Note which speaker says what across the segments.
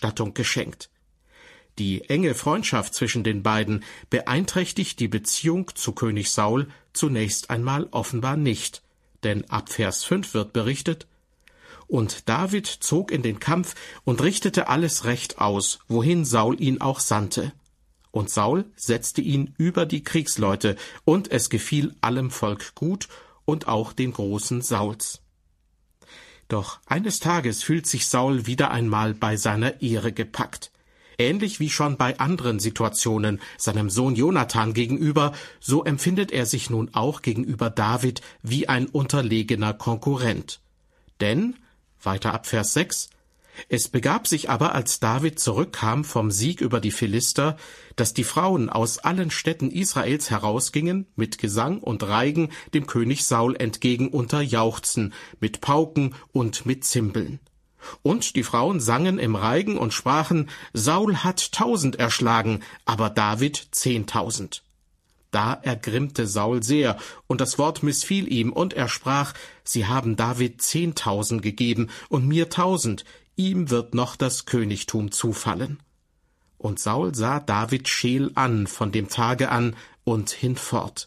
Speaker 1: Ausstattung geschenkt. Die enge Freundschaft zwischen den beiden beeinträchtigt die Beziehung zu König Saul zunächst einmal offenbar nicht, denn ab Vers 5 wird berichtet: Und David zog in den Kampf und richtete alles recht aus, wohin Saul ihn auch sandte. Und Saul setzte ihn über die Kriegsleute, und es gefiel allem Volk gut und auch den Großen Sauls. Doch eines Tages fühlt sich Saul wieder einmal bei seiner Ehre gepackt. Ähnlich wie schon bei anderen Situationen seinem Sohn Jonathan gegenüber, so empfindet er sich nun auch gegenüber David wie ein unterlegener Konkurrent. Denn, weiter ab Vers 6, es begab sich aber, als David zurückkam vom Sieg über die Philister, dass die Frauen aus allen Städten Israels herausgingen, mit Gesang und Reigen dem König Saul entgegen unter Jauchzen, mit Pauken und mit Zimbeln. Und die Frauen sangen im Reigen und sprachen: Saul hat 1000 erschlagen, aber David 10.000. Da ergrimmte Saul sehr, und das Wort missfiel ihm, und er sprach: Sie haben David 10.000 gegeben und mir 1.000, ihm wird noch das Königtum zufallen. Und Saul sah David scheel an von dem Tage an und hinfort.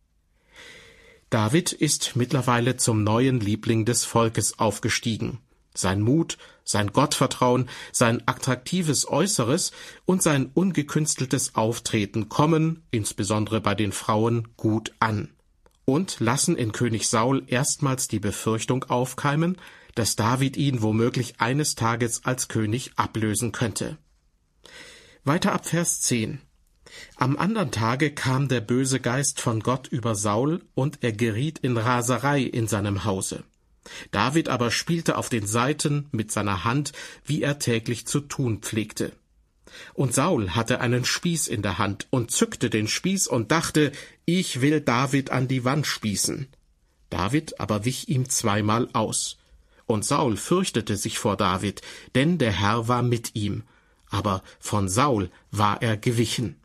Speaker 1: David ist mittlerweile zum neuen Liebling des Volkes aufgestiegen. Sein Mut, sein Gottvertrauen, sein attraktives Äußeres und sein ungekünsteltes Auftreten kommen, insbesondere bei den Frauen, gut an und lassen in König Saul erstmals die Befürchtung aufkeimen, dass David ihn womöglich eines Tages als König ablösen könnte. Weiter ab Vers 10. Am andern Tage kam der böse Geist von Gott über Saul, und er geriet in Raserei in seinem Hause. David aber spielte auf den Saiten mit seiner Hand, wie er täglich zu tun pflegte. Und Saul hatte einen Spieß in der Hand und zückte den Spieß und dachte: Ich will David an die Wand spießen. David aber wich ihm zweimal aus. Und Saul fürchtete sich vor David, denn der Herr war mit ihm, aber von Saul war er gewichen.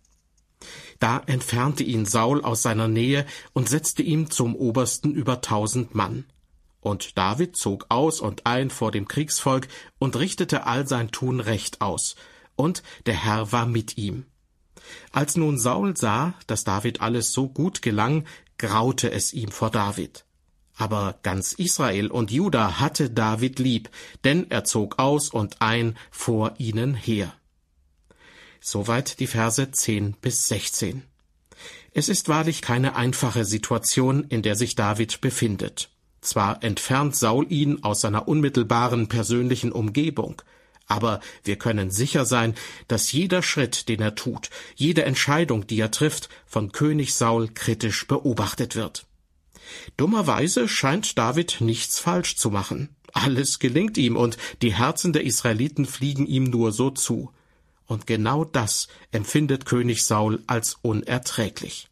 Speaker 1: Da entfernte ihn Saul aus seiner Nähe und setzte ihn zum Obersten über 1000 Mann. Und David zog aus und ein vor dem Kriegsvolk und richtete all sein Tun recht aus, und der Herr war mit ihm. Als nun Saul sah, dass David alles so gut gelang, graute es ihm vor David. Aber ganz Israel und Juda hatte David lieb, denn er zog aus und ein vor ihnen her. Soweit die Verse 10 bis 16. Es ist wahrlich keine einfache Situation, in der sich David befindet. Zwar entfernt Saul ihn aus seiner unmittelbaren persönlichen Umgebung, aber wir können sicher sein, dass jeder Schritt, den er tut, jede Entscheidung, die er trifft, von König Saul kritisch beobachtet wird. Dummerweise scheint David nichts falsch zu machen. Alles gelingt ihm, und die Herzen der Israeliten fliegen ihm nur so zu. Und genau das empfindet König Saul als unerträglich.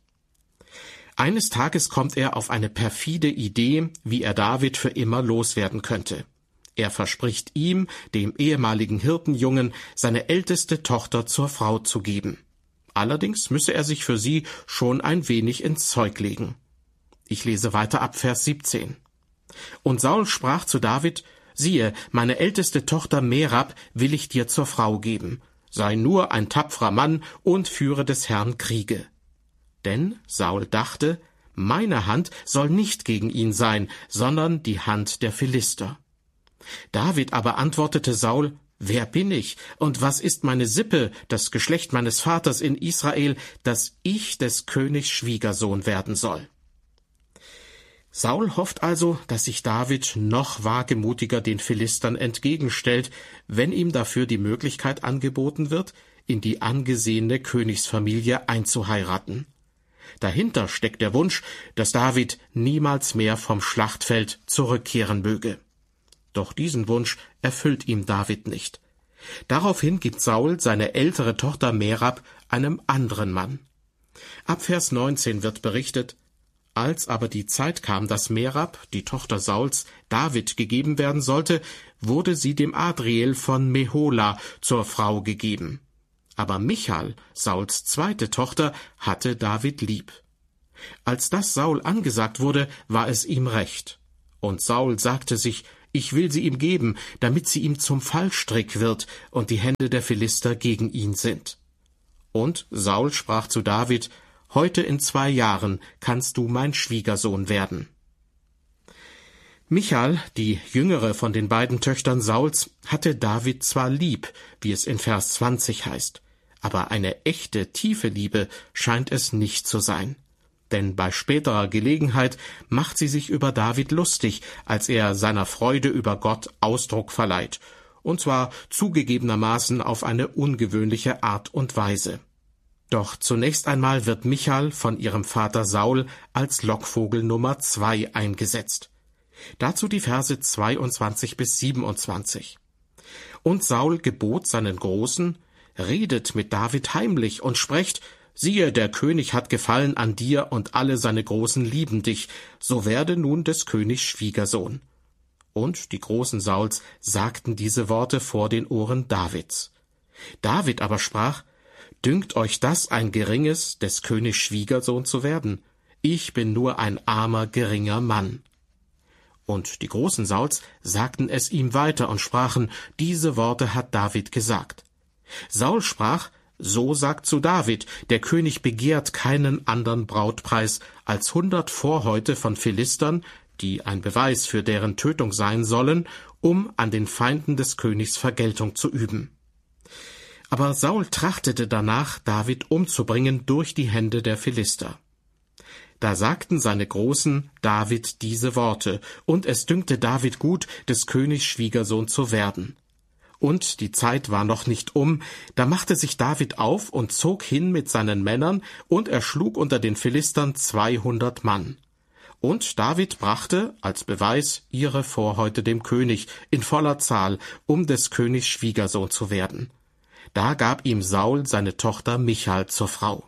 Speaker 1: Eines Tages kommt er auf eine perfide Idee, wie er David für immer loswerden könnte. Er verspricht ihm, dem ehemaligen Hirtenjungen, seine älteste Tochter zur Frau zu geben. Allerdings müsse er sich für sie schon ein wenig ins Zeug legen. Ich lese weiter ab Vers 17. Und Saul sprach zu David: Siehe, meine älteste Tochter Merab will ich dir zur Frau geben. Sei nur ein tapferer Mann und führe des Herrn Kriege. Denn Saul dachte, meine Hand soll nicht gegen ihn sein, sondern die Hand der Philister. David aber antwortete Saul: Wer bin ich, und was ist meine Sippe, das Geschlecht meines Vaters in Israel, dass ich des Königs Schwiegersohn werden soll? Saul hofft also, dass sich David noch wagemutiger den Philistern entgegenstellt, wenn ihm dafür die Möglichkeit angeboten wird, in die angesehene Königsfamilie einzuheiraten. Dahinter steckt der Wunsch, dass David niemals mehr vom Schlachtfeld zurückkehren möge. Doch diesen Wunsch erfüllt ihm David nicht. Daraufhin gibt Saul seine ältere Tochter Merab einem anderen Mann. Ab Vers 19 wird berichtet: Als aber die Zeit kam, dass Merab, die Tochter Sauls, David gegeben werden sollte, wurde sie dem Adriel von Mehola zur Frau gegeben. Aber Michal, Sauls zweite Tochter, hatte David lieb. Als das Saul angesagt wurde, war es ihm recht. Und Saul sagte sich: Ich will sie ihm geben, damit sie ihm zum Fallstrick wird und die Hände der Philister gegen ihn sind. Und Saul sprach zu David: Heute in 2 Jahren kannst du mein Schwiegersohn werden. Michal, die jüngere von den beiden Töchtern Sauls, hatte David zwar lieb, wie es in Vers 20 heißt, aber eine echte, tiefe Liebe scheint es nicht zu sein. Denn bei späterer Gelegenheit macht sie sich über David lustig, als er seiner Freude über Gott Ausdruck verleiht, und zwar zugegebenermaßen auf eine ungewöhnliche Art und Weise. Doch zunächst einmal wird Michal von ihrem Vater Saul als Lockvogel Nummer 2 eingesetzt. Dazu die Verse 22 bis 27. Und Saul gebot seinen Großen: Redet mit David heimlich und sprecht: Siehe, der König hat Gefallen an dir und alle seine Großen lieben dich, so werde nun des Königs Schwiegersohn. Und die Großen Sauls sagten diese Worte vor den Ohren Davids. David aber sprach: Dünkt euch das ein geringes, des Königs Schwiegersohn zu werden? Ich bin nur ein armer, geringer Mann. Und die Großen Sauls sagten es ihm weiter und sprachen: Diese Worte hat David gesagt. Saul sprach: So sagt zu David, der König begehrt keinen anderen Brautpreis als 100 Vorhäute von Philistern, die ein Beweis für deren Tötung sein sollen, um an den Feinden des Königs Vergeltung zu üben. Aber Saul trachtete danach, David umzubringen durch die Hände der Philister. Da sagten seine Großen David diese Worte, und es dünkte David gut, des Königs Schwiegersohn zu werden. Und die Zeit war noch nicht da machte sich David auf und zog hin mit seinen Männern, und erschlug unter den Philistern 200 Mann. Und David brachte als Beweis ihre Vorhäute dem König in voller Zahl, um des Königs Schwiegersohn zu werden. Da gab ihm Saul seine Tochter Michal zur Frau.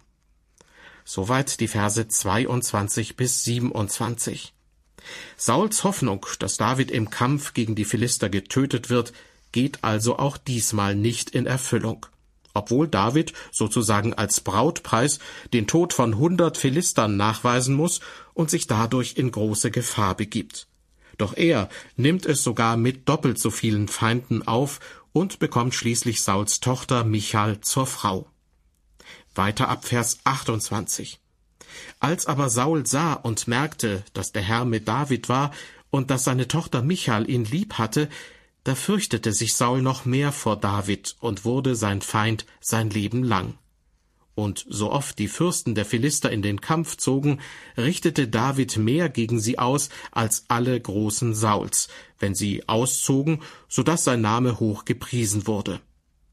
Speaker 1: Soweit die Verse 22 bis 27. Sauls Hoffnung, dass David im Kampf gegen die Philister getötet wird, geht also auch diesmal nicht in Erfüllung. Obwohl David sozusagen als Brautpreis den Tod von 100 Philistern nachweisen muss und sich dadurch in große Gefahr begibt. Doch er nimmt es sogar mit doppelt so vielen Feinden auf und bekommt schließlich Sauls Tochter Michal zur Frau. Weiter ab Vers 28. Als aber Saul sah und merkte, dass der Herr mit David war und dass seine Tochter Michal ihn lieb hatte, da fürchtete sich Saul noch mehr vor David und wurde sein Feind sein Leben lang. Und so oft die Fürsten der Philister in den Kampf zogen, richtete David mehr gegen sie aus als alle Großen Sauls, wenn sie auszogen, so dass sein Name hoch gepriesen wurde.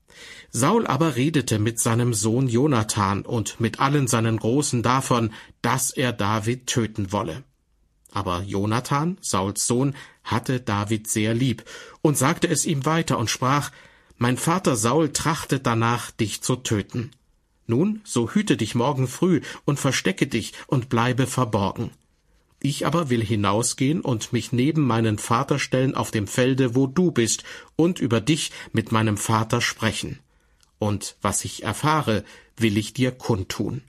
Speaker 1: Saul aber redete mit seinem Sohn Jonathan und mit allen seinen Großen davon, dass er David töten wolle. Aber Jonathan, Sauls Sohn, hatte David sehr lieb und sagte es ihm weiter und sprach: Mein Vater Saul trachtet danach, dich zu töten. Nun, so hüte dich morgen früh und verstecke dich und bleibe verborgen. Ich aber will hinausgehen und mich neben meinen Vater stellen auf dem Felde, wo du bist, und über dich mit meinem Vater sprechen. Und was ich erfahre, will ich dir kundtun.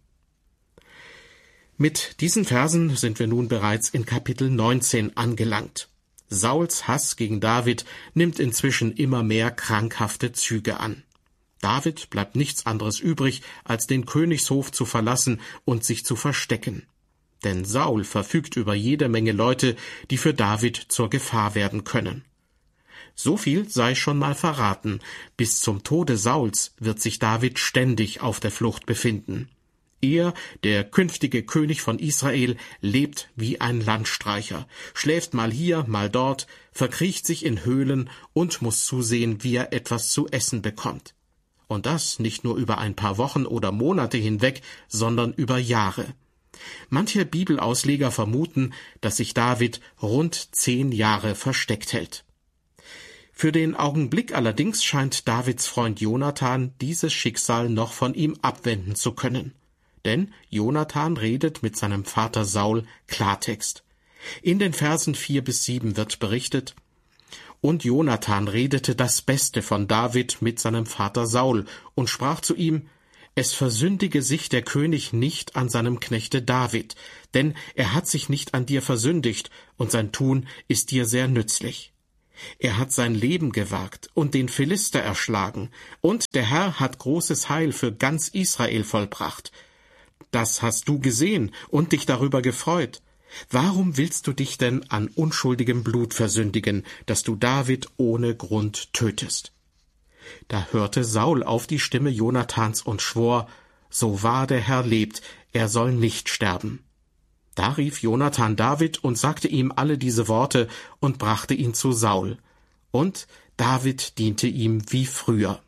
Speaker 1: Mit diesen Versen sind wir nun bereits in Kapitel 19 angelangt. Sauls Hass gegen David nimmt inzwischen immer mehr krankhafte Züge an. David bleibt nichts anderes übrig, als den Königshof zu verlassen und sich zu verstecken. Denn Saul verfügt über jede Menge Leute, die für David zur Gefahr werden können. So viel sei schon mal verraten: Bis zum Tode Sauls wird sich David ständig auf der Flucht befinden. Er, der künftige König von Israel, lebt wie ein Landstreicher, schläft mal hier, mal dort, verkriecht sich in Höhlen und muss zusehen, wie er etwas zu essen bekommt. Und das nicht nur über ein paar Wochen oder Monate hinweg, sondern über Jahre. Manche Bibelausleger vermuten, dass sich David rund 10 Jahre versteckt hält. Für den Augenblick allerdings scheint Davids Freund Jonathan dieses Schicksal noch von ihm abwenden zu können. Denn Jonathan redet mit seinem Vater Saul Klartext. In den Versen 4 bis 7 wird berichtet: Und Jonathan redete das Beste von David mit seinem Vater Saul und sprach zu ihm: Es versündige sich der König nicht an seinem Knechte David, denn er hat sich nicht an dir versündigt, und sein Tun ist dir sehr nützlich. Er hat sein Leben gewagt und den Philister erschlagen, und der Herr hat großes Heil für ganz Israel vollbracht. Das hast du gesehen und dich darüber gefreut. Warum willst du dich denn an unschuldigem Blut versündigen, dass du David ohne Grund tötest? Da hörte Saul auf die Stimme Jonathans und schwor, so wahr der Herr lebt, er soll nicht sterben. Da rief Jonathan David und sagte ihm alle diese Worte und brachte ihn zu Saul. Und David diente ihm wie früher.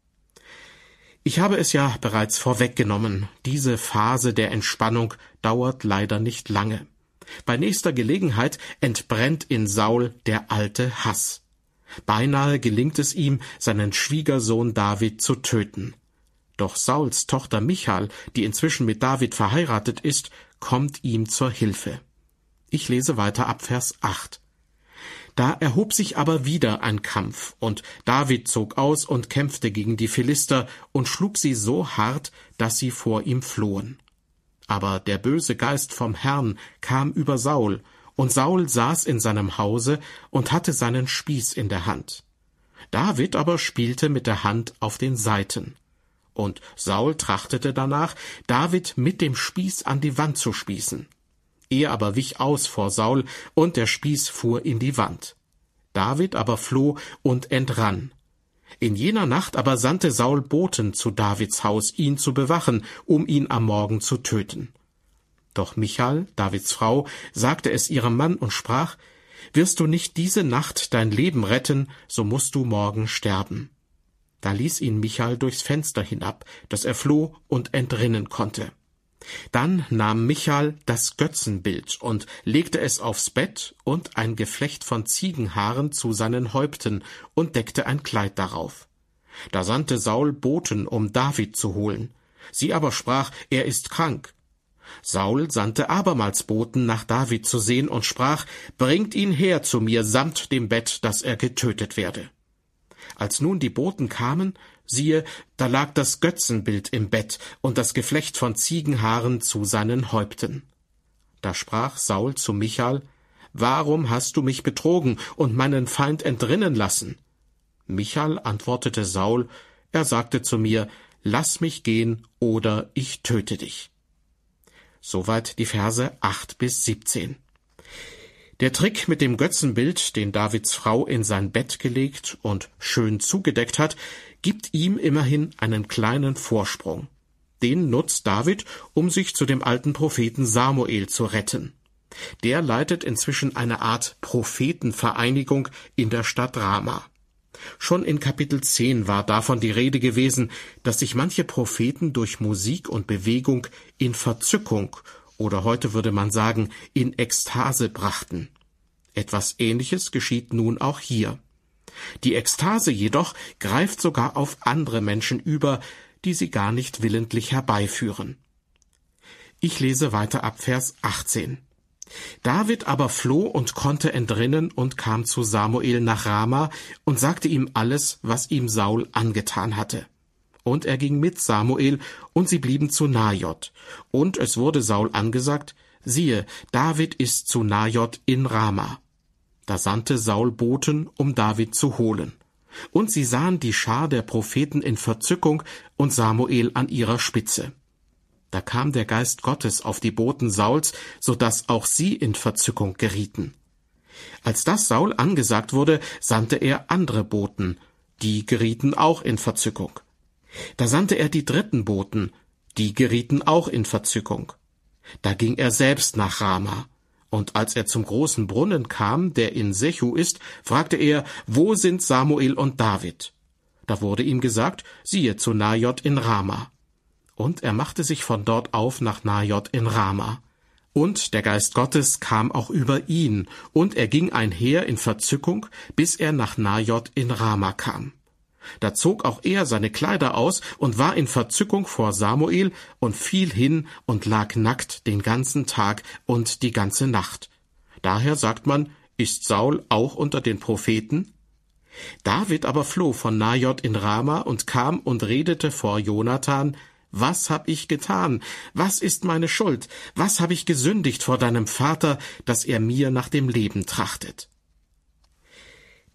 Speaker 1: Ich habe es ja bereits vorweggenommen, diese Phase der Entspannung dauert leider nicht lange. Bei nächster Gelegenheit entbrennt in Saul der alte Hass. Beinahe gelingt es ihm, seinen Schwiegersohn David zu töten. Doch Sauls Tochter Michal, die inzwischen mit David verheiratet ist, kommt ihm zur Hilfe. Ich lese weiter ab Vers 8. Da erhob sich aber wieder ein Kampf, und David zog aus und kämpfte gegen die Philister und schlug sie so hart, dass sie vor ihm flohen. Aber der böse Geist vom Herrn kam über Saul, und Saul saß in seinem Hause und hatte seinen Spieß in der Hand. David aber spielte mit der Hand auf den Saiten. Und Saul trachtete danach, David mit dem Spieß an die Wand zu spießen. Er aber wich aus vor Saul, und der Spieß fuhr in die Wand. David aber floh und entrann. In jener Nacht aber sandte Saul Boten zu Davids Haus, ihn zu bewachen, um ihn am Morgen zu töten. Doch Michal, Davids Frau, sagte es ihrem Mann und sprach, »Wirst du nicht diese Nacht dein Leben retten, so musst du morgen sterben.« Da ließ ihn Michal durchs Fenster hinab, dass er floh und entrinnen konnte. Dann nahm Michal das Götzenbild und legte es aufs Bett und ein Geflecht von Ziegenhaaren zu seinen Häupten und deckte ein Kleid darauf. Da sandte Saul Boten, um David zu holen. Sie aber sprach, er ist krank. Saul sandte abermals Boten, nach David zu sehen, und sprach, bringt ihn her zu mir samt dem Bett, dass er getötet werde. Als nun die Boten kamen, siehe, da lag das Götzenbild im Bett und das Geflecht von Ziegenhaaren zu seinen Häupten. Da sprach Saul zu Michal, warum hast du mich betrogen und meinen Feind entrinnen lassen? Michal antwortete Saul, er sagte zu mir, lass mich gehen, oder ich töte dich. Soweit die Verse 8 bis 17. Der Trick mit dem Götzenbild, den Davids Frau in sein Bett gelegt und schön zugedeckt hat, gibt ihm immerhin einen kleinen Vorsprung. Den nutzt David, um sich zu dem alten Propheten Samuel zu retten. Der leitet inzwischen eine Art Prophetenvereinigung in der Stadt Rama. Schon in Kapitel 10 war davon die Rede gewesen, dass sich manche Propheten durch Musik und Bewegung in Verzückung oder heute würde man sagen, in Ekstase brachten. Etwas Ähnliches geschieht nun auch hier. Die Ekstase jedoch greift sogar auf andere Menschen über, die sie gar nicht willentlich herbeiführen. Ich lese weiter ab Vers 18. David aber floh und konnte entrinnen und kam zu Samuel nach Rama und sagte ihm alles, was ihm Saul angetan hatte. Und er ging mit Samuel, und sie blieben zu Najot. Und es wurde Saul angesagt, siehe, David ist zu Najot in Rama. Da sandte Saul Boten, um David zu holen. Und sie sahen die Schar der Propheten in Verzückung und Samuel an ihrer Spitze. Da kam der Geist Gottes auf die Boten Sauls, so dass auch sie in Verzückung gerieten. Als das Saul angesagt wurde, sandte er andere Boten, die gerieten auch in Verzückung. Da sandte er die dritten Boten, die gerieten auch in Verzückung. Da ging er selbst nach Rama. Und als er zum großen Brunnen kam, der in Sechu ist, fragte er, wo sind Samuel und David? Da wurde ihm gesagt, siehe zu Najot in Rama. Und er machte sich von dort auf nach Najot in Rama. Und der Geist Gottes kam auch über ihn, und er ging einher in Verzückung, bis er nach Najot in Rama kam. Da zog auch er seine Kleider aus und war in Verzückung vor Samuel und fiel hin und lag nackt den ganzen Tag und die ganze Nacht. Daher sagt man, ist Saul auch unter den Propheten? David aber floh von Najot in Rama und kam und redete vor Jonathan, was hab ich getan? Was ist meine Schuld? Was hab ich gesündigt vor deinem Vater, dass er mir nach dem Leben trachtet?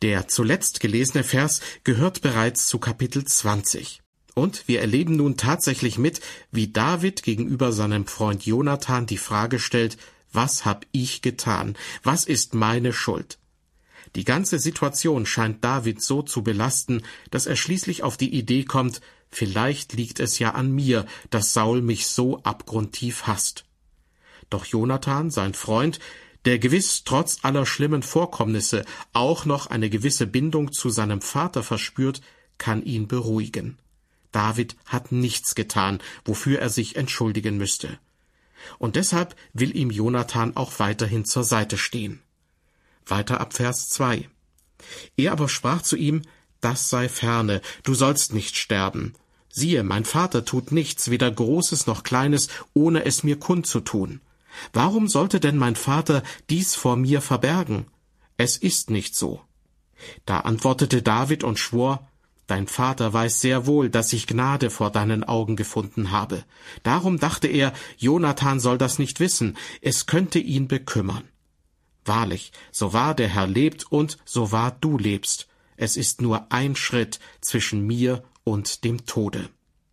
Speaker 1: Der zuletzt gelesene Vers gehört bereits zu Kapitel 20. Und wir erleben nun tatsächlich mit, wie David gegenüber seinem Freund Jonathan die Frage stellt: Was hab ich getan? Was ist meine Schuld? Die ganze Situation scheint David so zu belasten, dass er schließlich auf die Idee kommt: Vielleicht liegt es ja an mir, dass Saul mich so abgrundtief hasst. Doch Jonathan, sein Freund, der gewiss trotz aller schlimmen Vorkommnisse auch noch eine gewisse Bindung zu seinem Vater verspürt, kann ihn beruhigen. David hat nichts getan, wofür er sich entschuldigen müsste. Und deshalb will ihm Jonathan auch weiterhin zur Seite stehen. Weiter ab Vers 2. Er aber sprach zu ihm: Das sei ferne, du sollst nicht sterben. Siehe, mein Vater tut nichts, weder Großes noch Kleines, ohne es mir kundzutun. Warum sollte denn mein Vater dies vor mir verbergen? Es ist nicht so. Da antwortete David und schwor: Dein Vater weiß sehr wohl, dass ich Gnade vor deinen Augen gefunden habe. Darum dachte er, Jonathan soll das nicht wissen, es könnte ihn bekümmern. Wahrlich, so wahr der Herr lebt und so wahr du lebst, es ist nur ein Schritt zwischen mir und dem Tode.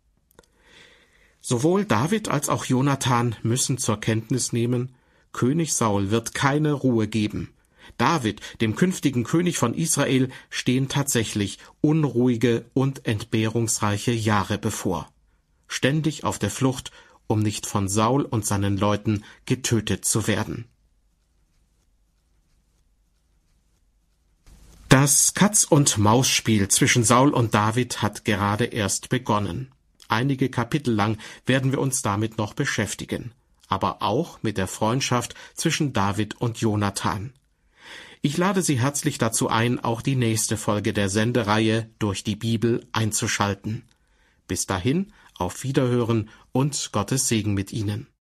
Speaker 1: Sowohl David als auch Jonathan müssen zur Kenntnis nehmen: König Saul wird keine Ruhe geben. David, dem künftigen König von Israel, stehen tatsächlich unruhige und entbehrungsreiche Jahre bevor. Ständig auf der Flucht, um nicht von Saul und seinen Leuten getötet zu werden. Das Katz-und-Maus-Spiel zwischen Saul und David hat gerade erst begonnen. Einige Kapitel lang werden wir uns damit noch beschäftigen, aber auch mit der Freundschaft zwischen David und Jonathan. Ich lade Sie herzlich dazu ein, auch die nächste Folge der Sendereihe Durch die Bibel einzuschalten. Bis dahin, auf Wiederhören und Gottes Segen mit Ihnen.